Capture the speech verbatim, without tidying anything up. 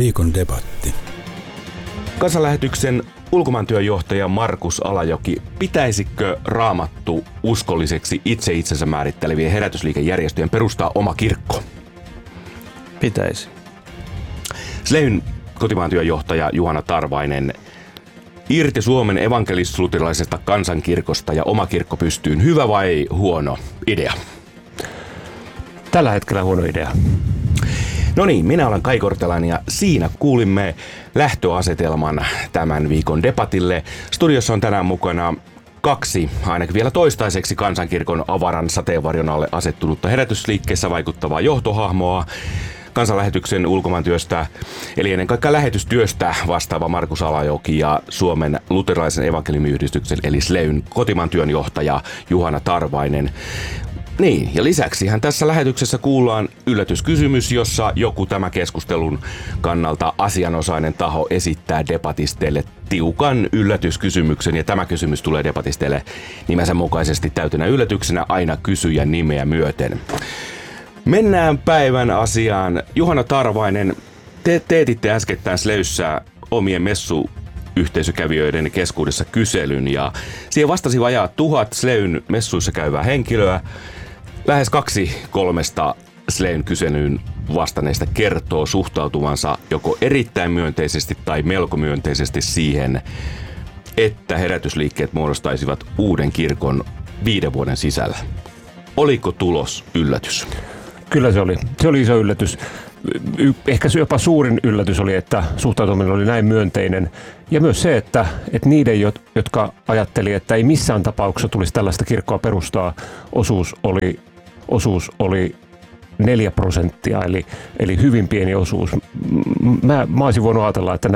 Viikon debatti. Kansanlähetyksen ulkomaantyöjohtaja Markus Alajoki, pitäisikö Raamattu uskolliseksi itse itsensä määrittelevien herätysliikejärjestöjen perustaa oma kirkko? Pitäisi. Sleyn kotimaantyöjohtaja Juhana Tarvainen, irti Suomen evankelis-luterilaisesta kansankirkosta ja oma kirkko pystyyn, hyvä vai huono idea? Tällä hetkellä huono idea. No niin, minä olen Kai Kortelainen ja siinä kuulimme lähtöasetelman tämän viikon debatille. Studiossa on tänään mukana kaksi, ainakin vielä toistaiseksi kansankirkon avaran sateenvarjon alle asettunutta herätysliikkeessä vaikuttavaa johtohahmoa. Kansanlähetyksen ulkomaantyöstä, eli ennen kaikkea lähetystyöstä vastaava Markus Alajoki ja Suomen luterilaisen evankeliumiyhdistyksen eli Sleyn kotimaantyön johtaja Juhana Tarvainen. Niin, ja lisäksihän tässä lähetyksessä kuullaan yllätyskysymys, jossa joku tämä keskustelun kannalta asianosainen taho esittää debatisteille tiukan yllätyskysymyksen, ja tämä kysymys tulee debatisteille nimensä mukaisesti täytänä yllätyksenä aina kysyjän nimeä myöten. Mennään päivän asiaan. Juhana Tarvainen, te teetitte äskettäin Sleyssä omien messuyhteisökävijöiden keskuudessa kyselyn, ja siihen vastasi vajaa tuhat Sleyn messuissa käyvää henkilöä. Lähes kaksi kolmesta Sleyn kyselyyn vastanneista kertoo suhtautuvansa joko erittäin myönteisesti tai melko myönteisesti siihen, että herätysliikkeet muodostaisivat uuden kirkon viiden vuoden sisällä. Oliko tulos yllätys? Kyllä se oli. Se oli iso yllätys. Ehkä jopa suurin yllätys oli, että suhtautuminen oli näin myönteinen. Ja myös se, että, että niiden, jotka ajatteli, että ei missään tapauksessa tulisi tällaista kirkkoa perustaa, osuus oli, osuus oli neljä prosenttia, eli, eli hyvin pieni osuus. Mä, mä olisin voinut ajatella, että